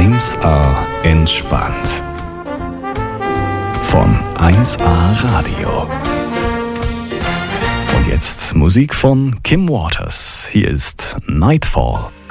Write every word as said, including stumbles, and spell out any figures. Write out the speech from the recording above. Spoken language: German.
eins A entspannt. Von eins A Radio. Und jetzt Musik von Kim Waters. Hier ist Nightfall.